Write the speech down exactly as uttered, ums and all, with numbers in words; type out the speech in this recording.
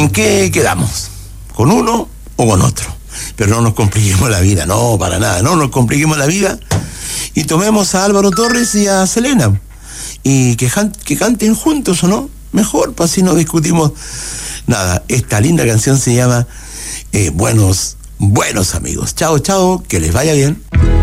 ¿En qué quedamos? ¿Con uno o con otro? Pero no nos compliquemos la vida, no, para nada, no nos compliquemos la vida y tomemos a Álvaro Torres y a Selena y que, que canten juntos, ¿o no? Mejor, para así no discutimos nada. Esta linda canción se llama eh, Buenos, Buenos Amigos. Chao, chao, que les vaya bien.